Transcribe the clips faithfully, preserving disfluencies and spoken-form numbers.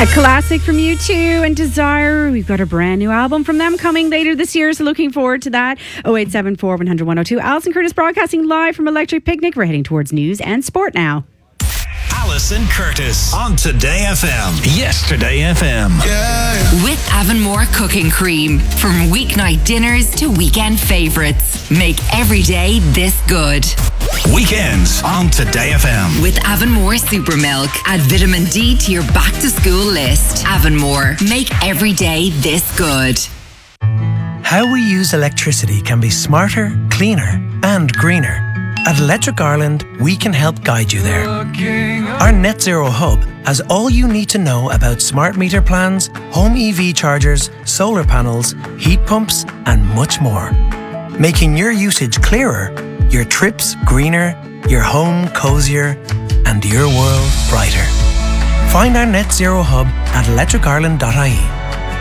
A classic from U two and Desire. We've got a brand new album from them coming later this year, so looking forward to that. oh eight seven four, one hundred, one oh two. Alison Curtis broadcasting live from Electric Picnic. We're heading towards news and sport now. Alison Curtis on Today F M. Yesterday F M. Yeah. With Avonmore Cooking Cream. From weeknight dinners to weekend favourites. Make every day this good. Weekends on Today F M. With Avonmore Super Milk. Add vitamin D to your back to school list. Avonmore. Make every day this good. How we use electricity can be smarter, cleaner and greener. At Electric Ireland, we can help guide you there. Our Net Zero Hub has all you need to know about smart meter plans, home E V chargers, solar panels, heat pumps and much more. Making your usage clearer, your trips greener, your home cosier and your world brighter. Find our Net Zero Hub at electric ireland dot I E.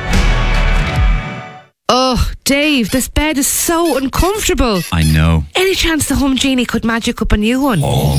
Oh, Dave, this bed is so uncomfortable. I know. Any chance the Home Genie could magic up a new one? Oh.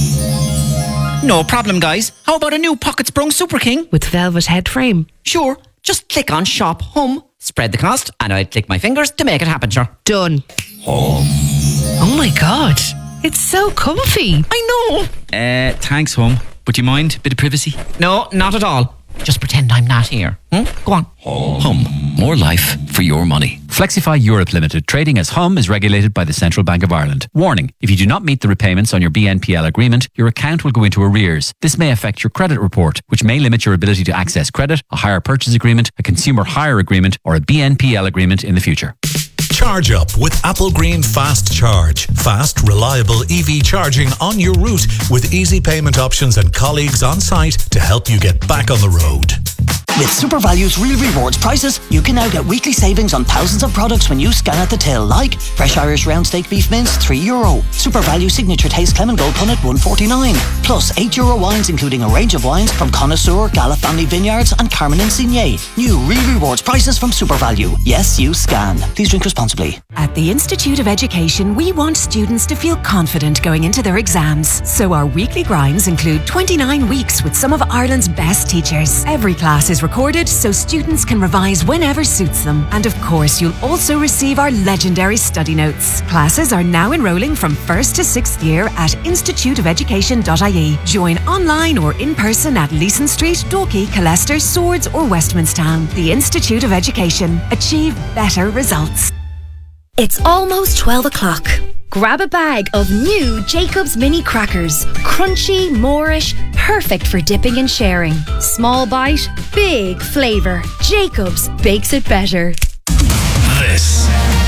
No problem, guys. How about a new Pocket Sprung Super King? With velvet head frame? Sure. Just click on Shop Home, spread the cost, and I'd click my fingers to make it happen, sure. Done. Home. Oh my God. It's so comfy. I know. Uh, thanks, Home. But do you mind? Bit of privacy? No, not at all. Just pretend I'm not here. Hmm? Go on. Hum. More life for your money. Flexify Europe Limited, trading as Hum, is regulated by the Central Bank of Ireland. Warning, if you do not meet the repayments on your B N P L agreement, your account will go into arrears. This may affect your credit report, which may limit your ability to access credit, a hire purchase agreement, a consumer hire agreement, or a B N P L agreement in the future. Charge up with Applegreen Fast Charge. Fast, reliable E V charging on your route with easy payment options and colleagues on site to help you get back on the road. With SuperValue's Real Rewards prices, you can now get weekly savings on thousands of products when you scan at the till, like fresh Irish round steak beef mince, three euro. SuperValue Signature Taste Clement Gold Punnet, one forty-nine. Plus eight euro wines, including a range of wines from Connoisseur, Gala Family Vineyards and Carmen Insigne. New Real Rewards prices from SuperValue. Yes, you scan. Please drink responsibly. At the Institute of Education, we want students to feel confident going into their exams. So our weekly grinds include twenty-nine weeks with some of Ireland's best teachers. Every class is recorded so students can revise whenever suits them. And of course, you'll also receive our legendary study notes. Classes are now enrolling from first to sixth year at institute of education dot I E. Join online or in person at Leeson Street, Dalkey, Colester, Swords or Westmanstown. The Institute of Education. Achieve better results. It's almost twelve o'clock. Grab a bag of new Jacob's Mini Crackers. Crunchy, Moorish, perfect for dipping and sharing. Small bite, big flavour. Jacob's bakes it better. This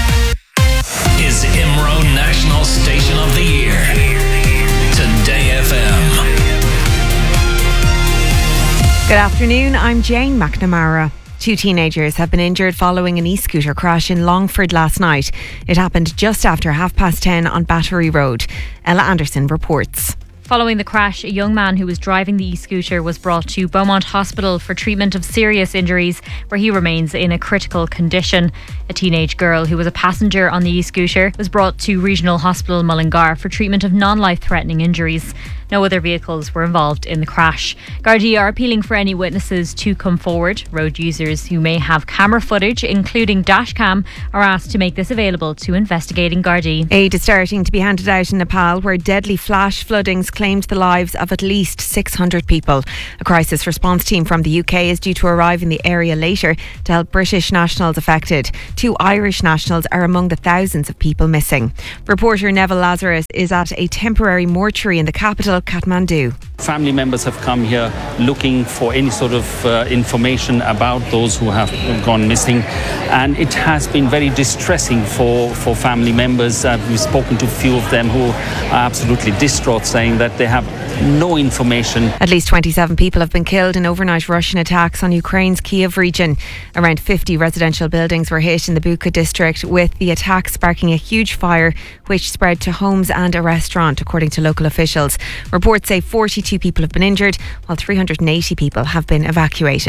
is Imro National Station of the Year. Today F M. Good afternoon, I'm Jane McNamara. Two teenagers have been injured following an e-scooter crash in Longford last night. It happened just after half past ten on Battery Road. Ella Anderson reports. Following the crash, a young man who was driving the e-scooter was brought to Beaumont Hospital for treatment of serious injuries, where he remains in a critical condition. A teenage girl who was a passenger on the e-scooter was brought to Regional Hospital Mullingar for treatment of non-life-threatening injuries. No other vehicles were involved in the crash. Gardaí are appealing for any witnesses to come forward. Road users who may have camera footage, including dashcam, are asked to make this available to investigating Gardaí. Aid is starting to be handed out in Nepal, where deadly flash floodings claimed the lives of at least six hundred people. A crisis response team from the U K is due to arrive in the area later to help British nationals affected. Two Irish nationals are among the thousands of people missing. Reporter Neville Lazarus is at a temporary mortuary in the capital, Kathmandu. Family members have come here looking for any sort of uh, information about those who have gone missing, and it has been very distressing for, for family members. Uh, we've spoken to a few of them who are absolutely distraught, saying that they have no information. At least twenty-seven people have been killed in overnight Russian attacks on Ukraine's Kiev region. Around fifty residential buildings were hit in the Bucha district, with the attack sparking a huge fire which spread to homes and a restaurant, according to local officials. Reports say forty-two people have been injured, while three hundred eighty people have been evacuated.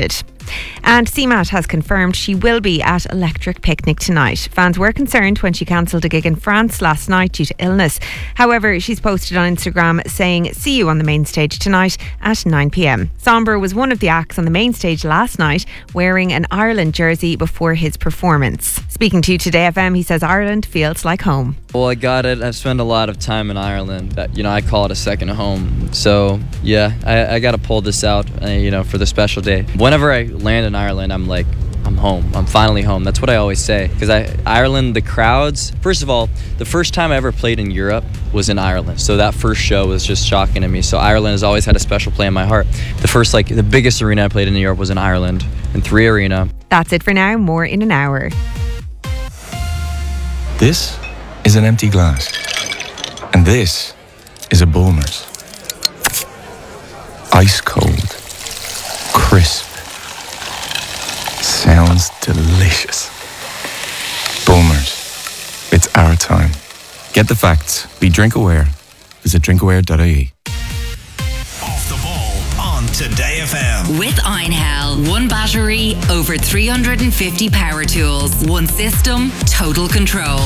And C MAT has confirmed she will be at Electric Picnic tonight. Fans were concerned when she cancelled a gig in France last night due to illness. However, she's posted on Instagram saying, "See you on the main stage tonight at nine p.m. Somber was one of the acts on the main stage last night, wearing an Ireland jersey before his performance. Speaking to Today F M, he says Ireland feels like home. Well, I got it. I've spent a lot of time in Ireland. That, you know, I call it a second home. So, yeah, I, I got to pull this out, uh, you know, for the special day. Whenever I land in Ireland, I'm like, I'm home. I'm finally home. That's what I always say. Because I Ireland, the crowds, first of all, the first time I ever played in Europe was in Ireland. So that first show was just shocking to me. So Ireland has always had a special place in my heart. The first, like, the biggest arena I played in Europe was in Ireland, in Three Arena. That's it for now. More in an hour. This is an empty glass. And this is a Bulmers. Ice cold. Crisp. Sounds delicious. Bulmers. It's our time. Get the facts. Be drink aware. Visit drink aware dot I E. Off the ball on Today F M. With Einhell, one battery, over three hundred fifty power tools, one system, total control.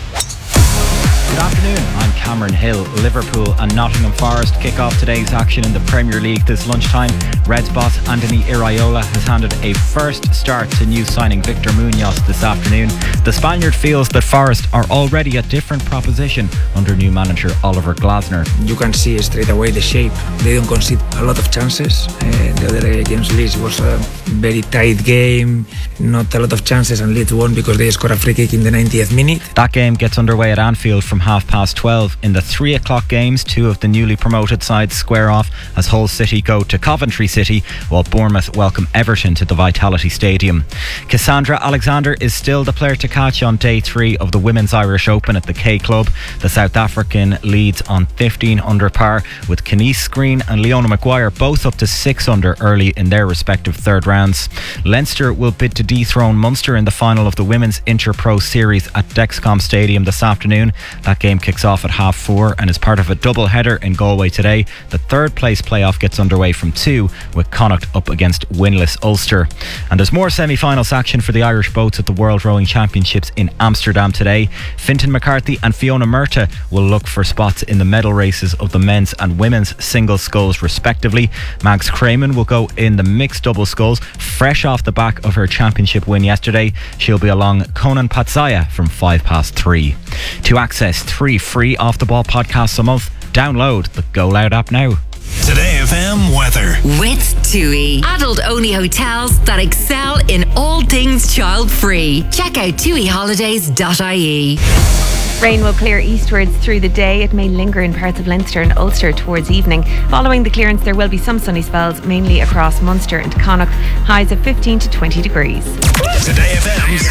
Good afternoon, I'm Cameron Hill. Liverpool and Nottingham Forest kick off today's action in the Premier League this lunchtime. Reds boss Anthony Iraola has handed a first start to new signing Victor Munoz this afternoon. The Spaniard feels that Forest are already a different proposition under new manager Oliver Glasner. You can see straight away the shape. They don't concede a lot of chances. Uh, the other day against Leeds was a very tight game, not a lot of chances, and Leeds won because they scored a free kick in the ninetieth minute. That game gets underway at Anfield from half past twelve. In the three o'clock games, two of the newly promoted sides square off as Hull City go to Coventry City, while Bournemouth welcome Everton to the Vitality Stadium. Cassandra Alexander is still the player to catch on day three of the Women's Irish Open at the K Club. The South African leads on fifteen under par, with Kenise Green and Leona Maguire both up to six under early in their respective third rounds. Leinster will bid to dethrone Munster in the final of the Women's Inter-Pro Series at Dexcom Stadium this afternoon. That game kicks off at half four and is part of a double header in Galway today. The third place playoff gets underway from two, with Connacht up against winless Ulster. And there's more semi-finals action for the Irish boats at the World Rowing Championships in Amsterdam today. Fintan McCarthy and Fiona Murtagh will look for spots in the medal races of the men's and women's single sculls respectively. Mags Crayman will go in the mixed double sculls, fresh off the back of her championship win yesterday. She'll be along Conan Patsaya from five past three. To access three free Off the Ball podcasts a month, download the Go Loud app now. Today F M weather. With TUI, adult-only hotels that excel in all things child-free. Check out tui holidays dot I E. Rain will clear eastwards through the day. It may linger in parts of Leinster and Ulster towards evening. Following the clearance, there will be some sunny spells, mainly across Munster and Connacht. Highs of fifteen to twenty degrees. Today F M's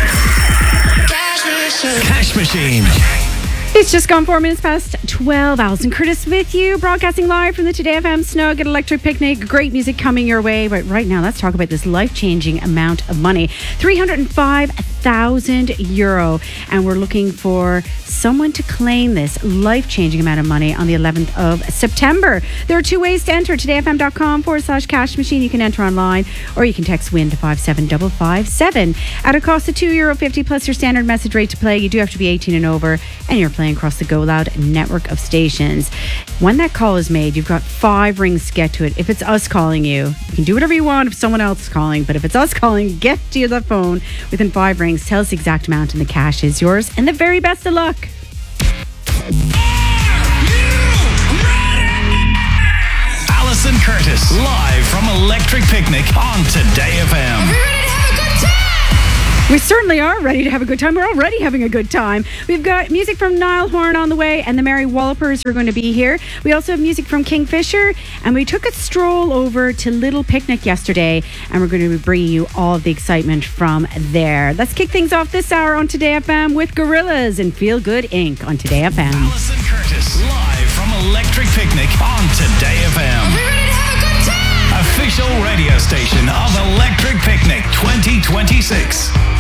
Cash Machine. It's just gone four minutes past twelve. Alison Curtis with you, broadcasting live from the Today F M Snug at Electric Picnic. Great music coming your way. But right now, let's talk about this life-changing amount of money. three hundred five thousand euro. And we're looking for someone to claim this life-changing amount of money on the eleventh of September. There are two ways to enter. todayfm.com forward slash cash machine. You can enter online, or you can text WIN to five seven five five seven. At a cost of two euro fifty plus your standard message rate to play. You do have to be eighteen and over, and you're playing across the Go Loud network of stations. When that call is made, you've got five rings to get to it. If it's us calling you, you can do whatever you want if someone else is calling, but if it's us calling, get to the phone within five rings, tell us the exact amount, and the cash is yours. And the very best of luck. Alison Curtis, live from Electric Picnic on Today F M. We certainly are ready to have a good time. We're already having a good time. We've got music from Niall Horan on the way, and the Merry Wallopers are going to be here. We also have music from Kingfisher, and we took a stroll over to Little Picnic yesterday, and we're going to be bringing you all of the excitement from there. Let's kick things off this hour on Today F M with Gorillaz and Feel Good Incorporated on Today F M. Alison Curtis, live from Electric Picnic on Today F M. Official radio station of Electric Picnic twenty twenty-six.